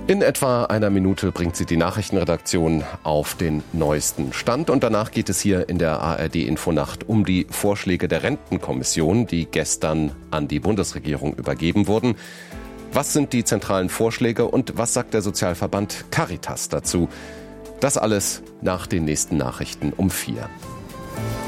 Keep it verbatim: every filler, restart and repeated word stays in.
In etwa einer Minute bringt sie die Nachrichtenredaktion auf den neuesten Stand. Und danach geht es hier in der A R D-Infonacht um die Vorschläge der Rentenkommission, die gestern an die Bundesregierung übergeben wurden. Was sind die zentralen Vorschläge und was sagt der Sozialverband Caritas dazu? Das alles nach den nächsten Nachrichten um vier.